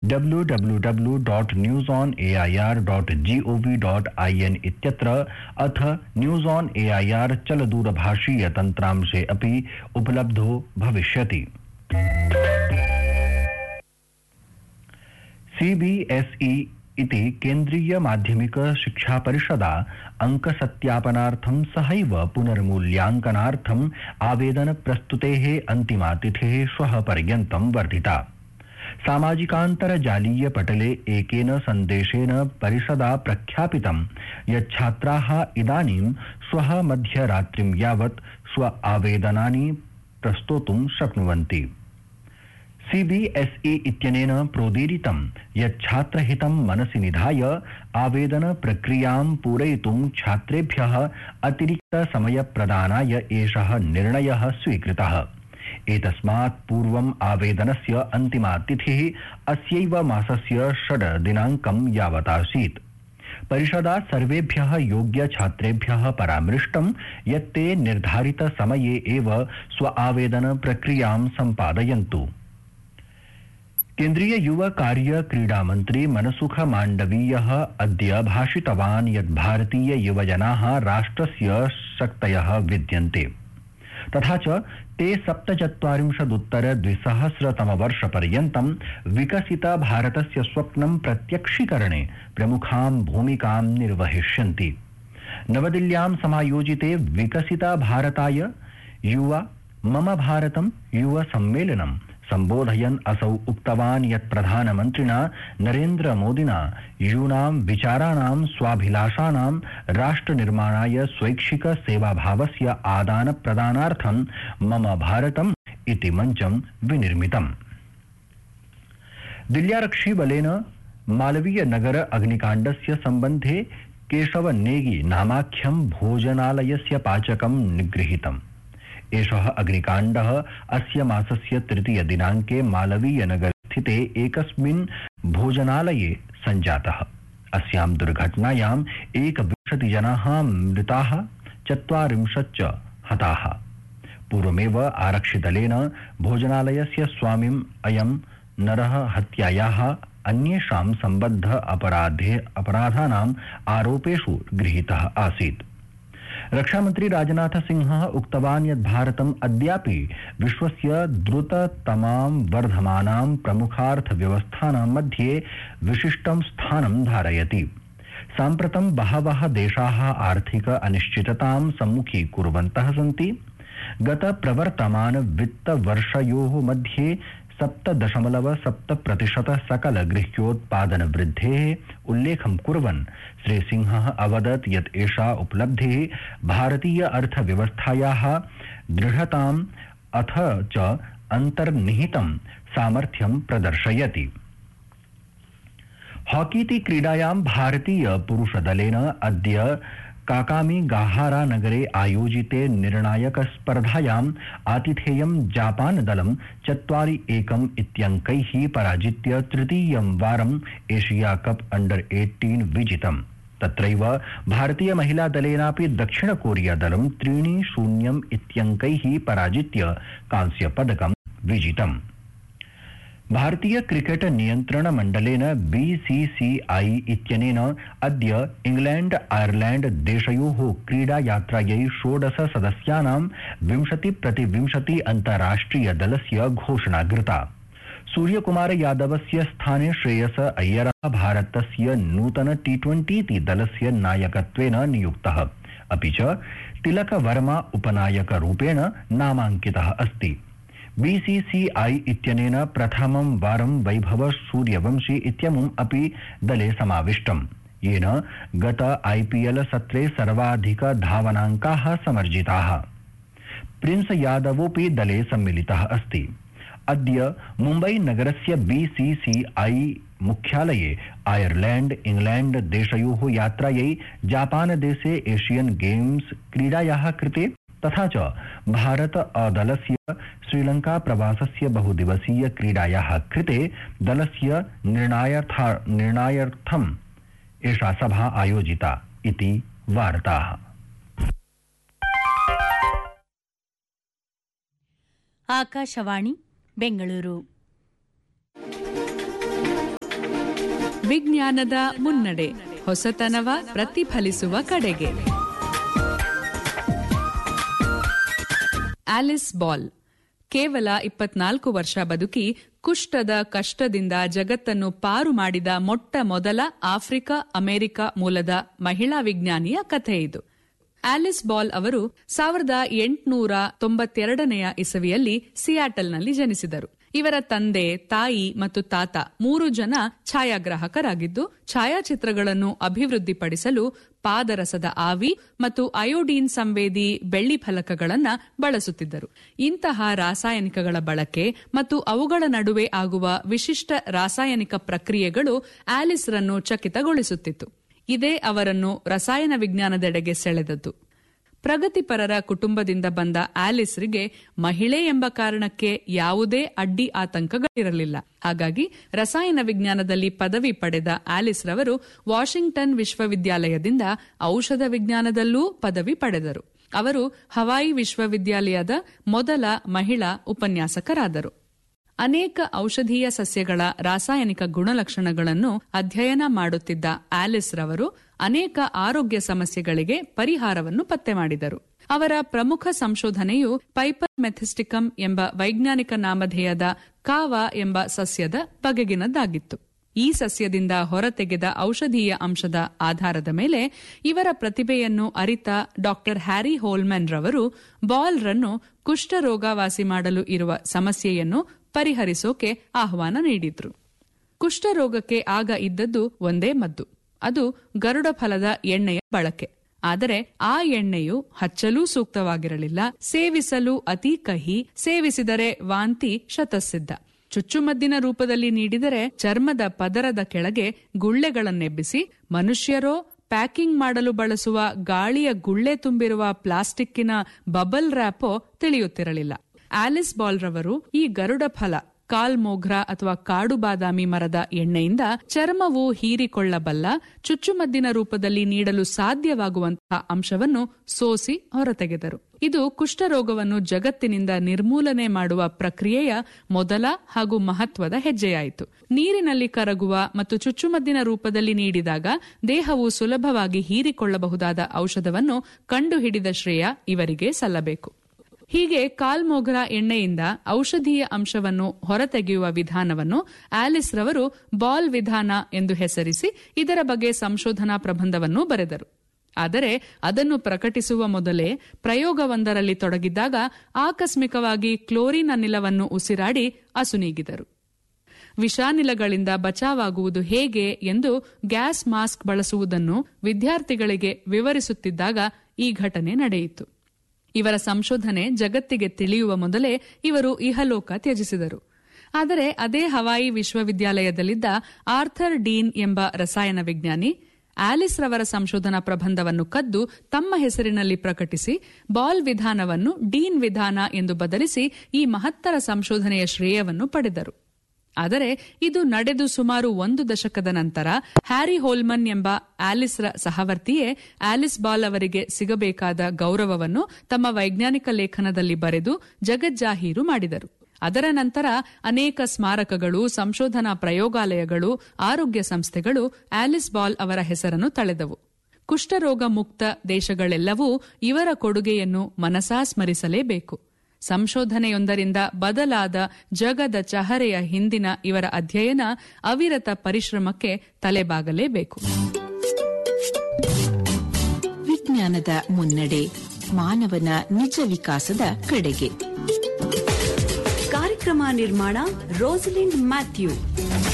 www.newsonair.gov.in इत्यत्र अथ news on AIR चलदूरभाषीय तन्त्रांशे अपि उपलब्धो भविष्यति। सीबीएसई इति केन्द्रीय माध्यमिक शिक्षा परिषदा अंकसत्यापनार्थं सहैव पुनर्मूल्यांकनार्थम् आवेदन प्रस्तुतेः अन्तिमा तिथिः श्वः पर्यन्तं वर्धिता। सामाजिकान्तर्जालीय पटले एकेन सन्देशेन परिषदा प्रख्यापितं यत् छात्राः इदानीं श्वः मध्यरात्रिं यावत् स्व आवेदनानि प्रस्तोतुं शक्नुवन्ति। सीबीएसई इत्यनेन प्रोदीरितं यत् छात्रहितं मनसि निधाय आवेदन प्रक्रियां पूरयितुं छात्रेभ्यः अतिरिक्त समयप्रदानाय एषः निर्णयः स्वीकृतः। एतस्मात् पूर्वम् आवेदनस्य अन्तिमा तिथिः अस्यैव मासस्य 6 दिनाङ्कं यावतासीत्। परिषदा सर्वेभ्यः योग्य छात्रेभ्यः परामृष्टं यत् ते निर्धारित समये एव स्व आवेदन प्रक्रियां सम्पादयन्तु। केन्द्रीय युव कार्य क्रीडा मन्त्री मनसुख माण्डवीयः अद्य भाषितवान् यत् भारतीय युवजनाः राष्ट्रस्य शक्तयः विद्यन्ते, तथा च ते 47-उत्तर-2000-तमवर्षपर्यन्तं विकसित भारतस्य स्वप्नं प्रत्यक्षीकरणे प्रमुखां भूमिकां निर्वहिष्यन्ति। नवदिल्ल्यां समायोजिते विकसित भारताय युवा मम भारतं युव सम्मेलनं सम्बोधयन् असौ उक्तवान् यत् प्रधानमन्त्रिणा नरेन्द्र मोदिना यूनां विचाराणां स्वाभिलाषाणां राष्ट्रनिर्माणाय स्वैच्छिक सेवाभावस्य आदानप्रदानार्थं मम भारतम् इति मञ्चं विनिर्मितम्। दिल्ल्यारक्षिबलेन मालवीय नगर अग्निकाण्डस्य सम्बन्धे केशव नेगी नामाख्यं भोजनालयस्य पाचकं निगृहीतम्। एषः अग्निकाण्डः अस्य मासस्य 3 दिनाङ्के मालवीय नगर स्थिते एकस्मिन् भोजनालये सञ्जातः। अस्यां दुर्घटनायां 21 जनाः मृताः, 40 च हताः। पूर्वमेव आरक्षिदलेन भोजनालयस्य स्वामिम् अयं नरः हत्यायाः अन्येषां सम्बद्ध अपराधानाम् आरोपेषु गृहीतः आसीत्। रक्षामन्त्री राजनाथ सिंहः उक्तवान् यत् भारतम् अद्यापि विश्वस्य द्रुततमां वर्धमानां प्रमुखार्थव्यवस्थानां मध्ये विशिष्टं स्थानं धारयति। साम्प्रतं बहवः देशाः आर्थिक अनिश्चिततां सम्मुखीकुर्वन्तः सन्ति। गत प्रवर्तमान वित्तवर्षयोः मध्ये 7.7% सकल गृह्योत्पादन वृद्धेः उल्लेखं कुर्वन् श्री सिंहः अवदत् यत् एषा उपलब्धिः भारतीय अर्थव्यवस्थायाः दृढताम् अथ च अन्तर्निहितं सामर्थ्यं प्रदर्शयति। हॉकीति क्रीडायां भारतीय पुरुषदलेन अद्य काकामीगाहारा नगरे आयोजिते निर्णायक स्पर्धायाम् आतिथेयं जापान दलं 4-1 इत्यङ्कैः पराजित्य तृतीयं वारम् एशिया कप अंडर 18 विजितम्। तत्रैव भारतीय महिला दलेनापि दक्षिण कोरिया दलं 3-0 इत्यङ्कैः पराजित्य कांस्य पदकं विजितम्। भारतीय क्रिकेट नियन्त्रण मंडलेन बीसीसीआई इत्यनेन अद्य इंग्लैंड आयरलैंड देशयोः क्रीडा यात्रायै 16 सदस्यानां 20-20 अन्ताराष्ट्रिय दलस्य घोषणा कृता। सूर्यकुमार यादवस्य स्थाने श्रेयस अय्यरः भारतस्य नूतन T20 दलस्य नायकत्वेन नियुक्तः, अपि च तिलक वर्मा उपनायकरूपेण नामाङ्कितः अस्ति। बीसीसीआई इत्यनेन प्रथमं वारं वैभव सूर्यवंशी इत्यमुम् अपि दले समाविष्टम्, येन गत आईपीएल सत्रे सर्वाधिक धावनाङ्काः समर्जिताः। प्रिंस यादवोपि दले सम्मिलितः अस्ति। अद्य मुम्बई नगरस्य बीसीसीआई मुख्यालये आयरलैंड इंग्लैंड देशयोः यात्रायै जापान देशे एशियन गेम्स क्रीडायाः कृते तथा च भारत दलस्य श्रीलंका प्रवासस्य बहुदिवसीय क्रीडायाः कृते दलस्य निर्णायार्थम् एषा सभा आयोजिता इति वार्ताः। आकाशवाणी बेंगळूरु। ವಿಜ್ಞಾನದ ಮುನ್ನಡೆ, ಹೊಸತನವ ಪ್ರತಿಫಲಿಸುವ ಕಡೆಗೆ. ಆಲಿಸ್ ಬಾಲ್ ಕೇವಲ 24 ವರ್ಷ ಬದುಕಿ ಕುಷ್ಠದ ಕಷ್ಟದಿಂದ ಜಗತ್ತನ್ನು ಪಾರು ಮಾಡಿದ ಮೊಟ್ಟ ಮೊದಲ ಆಫ್ರಿಕಾ ಅಮೆರಿಕ ಮೂಲದ ಮಹಿಳಾ ವಿಜ್ಞಾನಿಯ ಕಥೆ ಇದು. ಆಲಿಸ್ ಬಾಲ್ ಅವರು 1892 ಇಸವಿಯಲ್ಲಿ ಸಿಯಾಟಲ್ನಲ್ಲಿ ಜನಿಸಿದರು. ಇವರ ತಂದೆ, ತಾಯಿ ಮತ್ತು ತಾತ 3 ಜನ ಛಾಯಾಗ್ರಾಹಕರಾಗಿದ್ದು, ಛಾಯಾಚಿತ್ರಗಳನ್ನು ಅಭಿವೃದ್ಧಿಪಡಿಸಲು ಪಾದರಸದ ಆವಿ ಮತ್ತು ಅಯೋಡೀನ್ ಸಂವೇದಿ ಬೆಳ್ಳಿ ಫಲಕಗಳನ್ನು ಬಳಸುತ್ತಿದ್ದರು. ಇಂತಹ ರಾಸಾಯನಿಕಗಳ ಬಳಕೆ ಮತ್ತು ಅವುಗಳ ನಡುವೆ ಆಗುವ ವಿಶಿಷ್ಟ ರಾಸಾಯನಿಕ ಪ್ರಕ್ರಿಯೆಗಳು ಆಲಿಸ್ರನ್ನು ಚಕಿತಗೊಳಿಸುತ್ತಿತ್ತು. ಇದೇ ಅವರನ್ನು ರಸಾಯನ ವಿಜ್ಞಾನದೆಡೆಗೆ ಸೆಳೆದದ್ದು. ಪ್ರಗತಿಪರರ ಕುಟುಂಬದಿಂದ ಬಂದ ಆಲಿಸ್ರಿಗೆ ಮಹಿಳೆ ಎಂಬ ಕಾರಣಕ್ಕೆ ಯಾವುದೇ ಅಡ್ಡಿ ಆತಂಕಗಳಿರಲಿಲ್ಲ. ಹಾಗಾಗಿ ರಸಾಯನ ವಿಜ್ಞಾನದಲ್ಲಿ ಪದವಿ ಪಡೆದ ಆಲಿಸ್ ರವರು ವಾಷಿಂಗ್ಟನ್ ವಿಶ್ವವಿದ್ಯಾಲಯದಿಂದ ಔಷಧ ವಿಜ್ಞಾನದಲ್ಲೂ ಪದವಿ ಪಡೆದರು. ಅವರು ಹವಾಯಿ ವಿಶ್ವವಿದ್ಯಾಲಯದ ಮೊದಲ ಮಹಿಳಾ ಉಪನ್ಯಾಸಕರಾದರು. ಅನೇಕ ಔಷಧೀಯ ಸಸ್ಯಗಳ ರಾಸಾಯನಿಕ ಗುಣಲಕ್ಷಣಗಳನ್ನು ಅಧ್ಯಯನ ಮಾಡುತ್ತಿದ್ದ ಆಲಿಸ್ ರವರು ಅನೇಕ ಆರೋಗ್ಯ ಸಮಸ್ಯೆಗಳಿಗೆ ಪರಿಹಾರವನ್ನು ಪತ್ತೆ ಮಾಡಿದರು. ಅವರ ಪ್ರಮುಖ ಸಂಶೋಧನೆಯು ಪೈಪರ್ ಮೆಥಿಸ್ಟಿಕಮ್ ಎಂಬ ವೈಜ್ಞಾನಿಕ ನಾಮಧೇಯದ ಕಾವಾ ಎಂಬ ಸಸ್ಯದ ಬಗೆಗಿನದ್ದಾಗಿತ್ತು. ಈ ಸಸ್ಯದಿಂದ ಹೊರತೆಗೆದ ಔಷಧೀಯ ಅಂಶದ ಆಧಾರದ ಮೇಲೆ ಇವರ ಪ್ರತಿಭೆಯನ್ನು ಅರಿತ ಡಾಕ್ಟರ್ ಹ್ಯಾರಿ ಹೋಲ್ಮನ್ ರವರು ಬಾಲ್ ರನ್ನು ಕುಷ್ಠರೋಗ ವಾಸಿ ಮಾಡಲು ಇರುವ ಸಮಸ್ಯೆಯನ್ನು ಪರಿಹರಿಸೋಕೆ ಆಹ್ವಾನ ನೀಡಿದ್ರು. ಕುಷ್ಠರೋಗಕ್ಕೆ ಆಗ ಇದ್ದದ್ದು ಒಂದೇ ಮದ್ದು, ಅದು ಗರುಡ ಫಲದ ಎಣ್ಣೆಯ ಬಳಕೆ. ಆದರೆ ಆ ಎಣ್ಣೆಯು ಹಚ್ಚಲೂ ಸೂಕ್ತವಾಗಿರಲಿಲ್ಲ, ಸೇವಿಸಲು ಅತಿ ಕಹಿ, ಸೇವಿಸಿದರೆ ವಾಂತಿ ಶತಸಿದ್ಧ. ಚುಚ್ಚುಮದ್ದಿನ ರೂಪದಲ್ಲಿ ನೀಡಿದರೆ ಚರ್ಮದ ಪದರದ ಕೆಳಗೆ ಗುಳ್ಳೆಗಳನ್ನೆಬ್ಬಿಸಿ ಮನುಷ್ಯರೋ ಪ್ಯಾಕಿಂಗ್ ಮಾಡಲು ಬಳಸುವ ಗಾಳಿಯ ಗುಳ್ಳೆ ತುಂಬಿರುವ ಪ್ಲಾಸ್ಟಿಕ್ಕಿನ ಬಬಲ್ ರ್ಯಾಪೋ ತಿಳಿಯುತ್ತಿರಲಿಲ್ಲ. ಆಲಿಸ್ ಬಾಲ್ ರವರು ಈ ಗರುಡ ಫಲ, ಕಾಲ್ ಮೋಗ್ರಾ ಅಥವಾ ಕಾಡು ಬಾದಾಮಿ ಮರದ ಎಣ್ಣೆಯಿಂದ ಚರ್ಮವು ಹೀರಿಕೊಳ್ಳಬಲ್ಲ ಚುಚ್ಚುಮದ್ದಿನ ರೂಪದಲ್ಲಿ ನೀಡಲು ಸಾಧ್ಯವಾಗುವಂತಹ ಅಂಶವನ್ನು ಸೋಸಿ ಹೊರತೆಗೆದರು. ಇದು ಕುಷ್ಠರೋಗವನ್ನು ಜಗತ್ತಿನಿಂದ ನಿರ್ಮೂಲನೆ ಮಾಡುವ ಪ್ರಕ್ರಿಯೆಯ ಮೊದಲ ಹಾಗೂ ಮಹತ್ವದ ಹೆಜ್ಜೆಯಾಯಿತು. ನೀರಿನಲ್ಲಿ ಕರಗುವ ಮತ್ತು ಚುಚ್ಚುಮದ್ದಿನ ರೂಪದಲ್ಲಿ ನೀಡಿದಾಗ ದೇಹವು ಸುಲಭವಾಗಿ ಹೀರಿಕೊಳ್ಳಬಹುದಾದ ಔಷಧವನ್ನು ಕಂಡುಹಿಡಿದ ಶ್ರೇಯ ಇವರಿಗೆ ಸಲ್ಲಬೇಕು. ಹೀಗೆ ಕಾಲ್ಮೋಗ್ರಾ ಎಣ್ಣೆಯಿಂದ ಔಷಧೀಯ ಅಂಶವನ್ನು ಹೊರತೆಗೆಯುವ ವಿಧಾನವನ್ನು ಆಲಿಸ್ ರವರು ಬಾಲ್ ವಿಧಾನ ಎಂದು ಹೆಸರಿಸಿ ಇದರ ಬಗ್ಗೆ ಸಂಶೋಧನಾ ಪ್ರಬಂಧವನ್ನು ಬರೆದರು. ಆದರೆ ಅದನ್ನು ಪ್ರಕಟಿಸುವ ಮೊದಲೇ ಪ್ರಯೋಗವೊಂದರಲ್ಲಿ ತೊಡಗಿದ್ದಾಗ ಆಕಸ್ಮಿಕವಾಗಿ ಕ್ಲೋರಿನ್ ಅನಿಲವನ್ನು ಉಸಿರಾಡಿ ಅಸುನೀಗಿದರು. ವಿಷಾನಿಲಗಳಿಂದ ಬಚಾವಾಗುವುದು ಹೇಗೆ ಎಂದು ಗ್ಯಾಸ್ ಮಾಸ್ಕ್ ಬಳಸುವುದನ್ನು ವಿದ್ಯಾರ್ಥಿಗಳಿಗೆ ವಿವರಿಸುತ್ತಿದ್ದಾಗ ಈ ಘಟನೆ ನಡೆಯಿತು. ಇವರ ಸಂಶೋಧನೆ ಜಗತ್ತಿಗೆ ತಿಳಿಯುವ ಮೊದಲೇ ಇವರು ಇಹಲೋಕ ತ್ಯಜಿಸಿದರು. ಆದರೆ ಅದೇ ಹವಾಯಿ ವಿಶ್ವವಿದ್ಯಾಲಯದಲ್ಲಿದ್ದ ಆರ್ಥರ್ ಡೀನ್ ಎಂಬ ರಸಾಯನ ವಿಜ್ಞಾನಿ ಆಲಿಸ್ ರವರ ಸಂಶೋಧನಾ ಪ್ರಬಂಧವನ್ನು ಕದ್ದು ತಮ್ಮ ಹೆಸರಿನಲ್ಲಿ ಪ್ರಕಟಿಸಿ ಬಾಲ್ ವಿಧಾನವನ್ನು ಡೀನ್ ವಿಧಾನ ಎಂದು ಬದಲಿಸಿ ಈ ಮಹತ್ತರ ಸಂಶೋಧನೆಯ ಶ್ರೇಯವನ್ನು ಪಡೆದರು. ಆದರೆ ಇದು ನಡೆದು ಸುಮಾರು 1 ದಶಕದ ನಂತರ ಹ್ಯಾರಿ ಹೋಲ್ಮನ್ ಎಂಬ ಆಲಿಸ್ರ ಸಹವರ್ತಿಯೇ ಆಲಿಸ್ ಬಾಲ್ ಅವರಿಗೆ ಸಿಗಬೇಕಾದ ಗೌರವವನ್ನು ತಮ್ಮ ವೈಜ್ಞಾನಿಕ ಲೇಖನದಲ್ಲಿ ಬರೆದು ಜಗಜ್ಜಾಹೀರು ಮಾಡಿದರು. ಅದರ ನಂತರ ಅನೇಕ ಸ್ಮಾರಕಗಳು, ಸಂಶೋಧನಾ ಪ್ರಯೋಗಾಲಯಗಳು, ಆರೋಗ್ಯ ಸಂಸ್ಥೆಗಳು ಆಲಿಸ್ ಬಾಲ್ ಅವರ ಹೆಸರನ್ನು ತಳೆದವು. ಕುಷ್ಠರೋಗ ಮುಕ್ತ ದೇಶಗಳೆಲ್ಲವೂ ಇವರ ಕೊಡುಗೆಯನ್ನು ಮನಸಾ ಸ್ಮರಿಸಲೇಬೇಕು. ಸಂಶೋಧನೆಯೊಂದರಿಂದ ಬದಲಾದ ಜಗದ ಚಹರೆಯ ಹಿಂದಿನ ಇವರ ಅಧ್ಯಯನ ಅವಿರತ ಪರಿಶ್ರಮಕ್ಕೆ ತಲೆಬಾಗಲೇಬೇಕು. ವಿಜ್ಞಾನದ ಮುನ್ನಡೆ, ಮಾನವನ ನಿಜ ವಿಕಾಸದ ಕಡೆಗೆ. ಕಾರ್ಯಕ್ರಮ ನಿರ್ಮಾಣ ರೋಸಲಿಂಡ್ ಮ್ಯಾಥ್ಯೂ.